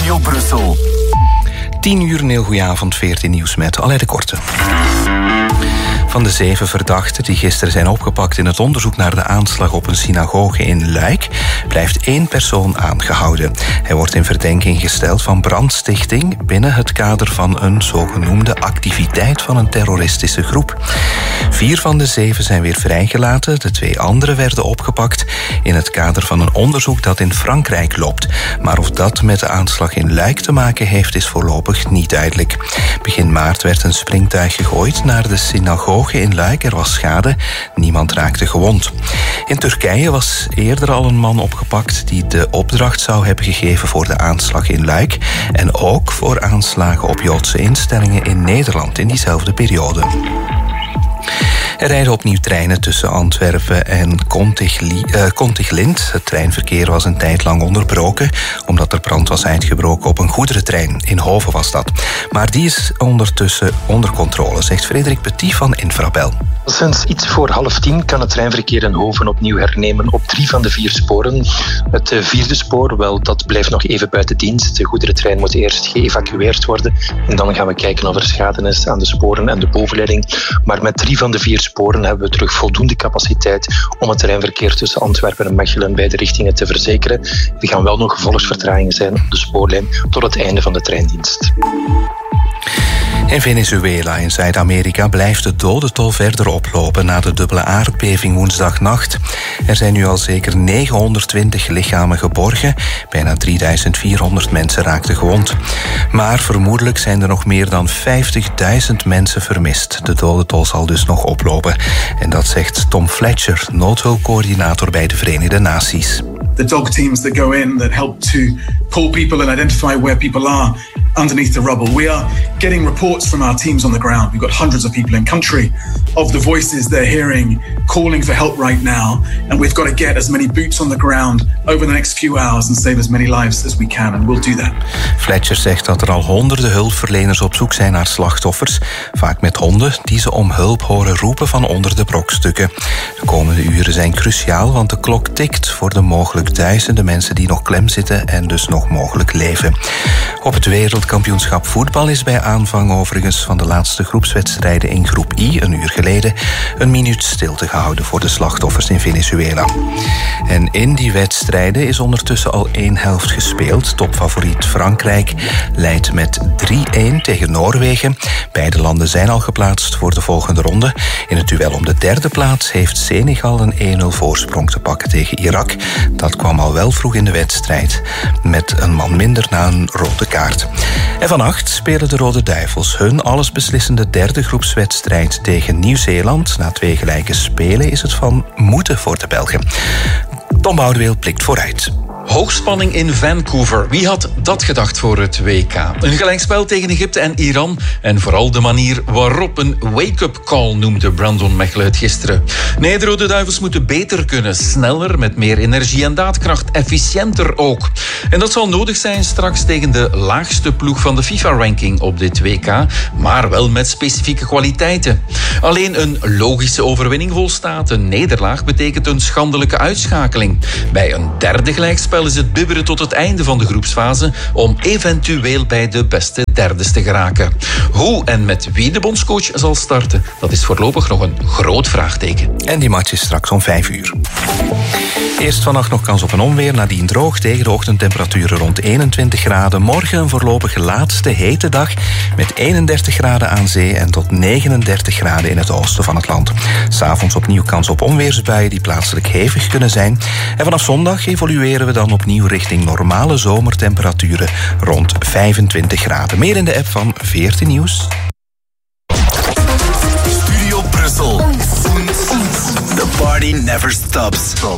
Studio Brussel. 10 uur, een heel goeie avond, 14 nieuws met Aleid de Korte. Van de 7 verdachten die gisteren zijn opgepakt in het onderzoek naar de aanslag op een synagoge in Luik, blijft 1 persoon aangehouden. Hij wordt in verdenking gesteld van brandstichting binnen het kader van een zogenoemde activiteit van een terroristische groep. 4 van de 7 zijn weer vrijgelaten. De 2 anderen werden opgepakt in het kader van een onderzoek dat in Frankrijk loopt. Maar of dat met de aanslag in Luik te maken heeft, is voorlopig niet duidelijk. Begin maart werd een springtuig gegooid naar de synagoge in Luik. Er was schade, niemand raakte gewond. In Turkije was eerder al een man opgepakt die de opdracht zou hebben gegeven voor de aanslag in Luik en ook voor aanslagen op Joodse instellingen in Nederland in diezelfde periode. Er rijden opnieuw treinen tussen Antwerpen en Contiglint. Het treinverkeer was een tijd lang onderbroken omdat er brand was uitgebroken op een goederentrein. In Hoven was dat. Maar die is ondertussen onder controle, zegt Frederik Petit van Infrabel. Sinds iets voor 9:30 kan het treinverkeer in Hoven opnieuw hernemen op 3 van de 4 sporen. Het 4e spoor, wel, dat blijft nog even buiten dienst. De goederentrein moet eerst geëvacueerd worden en dan gaan we kijken of er schade is aan de sporen en de bovenleiding. Maar met 3 van de 4 sporen hebben we terug voldoende capaciteit om het treinverkeer tussen Antwerpen en Mechelen in beide richtingen te verzekeren. Er gaan wel nog gevolgsvertragingen zijn op de spoorlijn tot het einde van de treindienst. In Venezuela in Zuid-Amerika blijft de dodentol verder oplopen na de dubbele aardbeving woensdagnacht. Er zijn nu al zeker 920 lichamen geborgen. Bijna 3400 mensen raakten gewond. Maar vermoedelijk zijn er nog meer dan 50.000 mensen vermist. De dodentol zal dus nog oplopen. En dat zegt Tom Fletcher, noodhulpcoördinator bij de Verenigde Naties. The dog teams that go in, that help to pull people and identify where people are underneath the rubble. We are getting reports from our teams on the ground. We've got hundreds of people in country of the voices they're hearing calling for help right now. And we've got to get as many boots on the ground over the next few hours and save as many lives as we can. And we'll do that. Fletcher zegt dat er al honderden hulpverleners op zoek zijn naar slachtoffers. Vaak met honden die ze om hulp horen roepen van onder de brokstukken. De komende uren zijn cruciaal, want de klok tikt voor de mogelijk duizenden mensen die nog klem zitten en dus nog mogelijk leven. Op het wereldkampioenschap voetbal is bij aanvang overigens van de laatste groepswedstrijden in groep I een uur geleden een minuut stilte gehouden voor de slachtoffers in Venezuela. En in die wedstrijden is ondertussen al 1 helft gespeeld. Topfavoriet Frankrijk leidt met 3-1 tegen Noorwegen. Beide landen zijn al geplaatst voor de volgende ronde. In het duel om de 3e plaats heeft Senegal een 1-0 voorsprong te pakken tegen Irak. Dat kwam al wel vroeg in de wedstrijd, met een man minder na een rode kaart. En vannacht spelen de Rode Duivels hun allesbeslissende 3e groepswedstrijd tegen Nieuw-Zeeland. Na 2 gelijke spelen is het van moeten voor de Belgen. Tom Boudeweel blikt vooruit. Hoogspanning in Vancouver. Wie had dat gedacht voor het WK? Een gelijkspel tegen Egypte en Iran. En vooral de manier waarop een wake-up call noemde Brandon Mechelen het gisteren. Nee, de Rode Duivels moeten beter kunnen. Sneller, met meer energie en daadkracht. Efficiënter ook. En dat zal nodig zijn straks tegen de laagste ploeg van de FIFA-ranking op dit WK. Maar wel met specifieke kwaliteiten. Alleen een logische overwinning volstaat. Een nederlaag betekent een schandelijke uitschakeling. Bij een 3e gelijkspel is het bibberen tot het einde van de groepsfase om eventueel bij de beste derdes te geraken. Hoe en met wie de bondscoach zal starten, dat is voorlopig nog een groot vraagteken. En die match is straks om 5 uur. Eerst vannacht nog kans op een onweer, nadien droog tegen de ochtendtemperaturen rond 21 graden. Morgen een voorlopig laatste hete dag met 31 graden aan zee en tot 39 graden in het oosten van het land. 'S Avonds opnieuw kans op onweersbuien die plaatselijk hevig kunnen zijn. En vanaf zondag evolueren we dan opnieuw richting normale zomertemperaturen rond 25 graden. Meer in de app van 14 Nieuws. Studio Brussel. The party never stops.